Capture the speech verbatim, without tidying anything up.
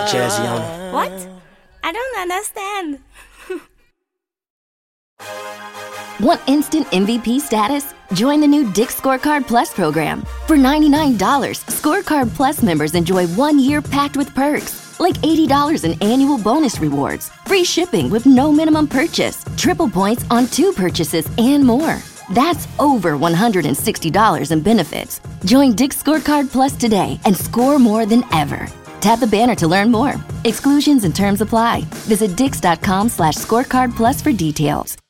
jazzy on it. What? I don't understand. Want instant M V P status? Join the new Dick's Scorecard Plus program. For ninety-nine dollars, Scorecard Plus members enjoy one year packed with perks, like eighty dollars in annual bonus rewards, free shipping with no minimum purchase, triple points on two purchases, and more. That's over one hundred sixty dollars in benefits. Join Dick's Scorecard Plus today and score more than ever. Tap the banner to learn more. Exclusions and terms apply. Visit dix.com slash scorecard plus for details.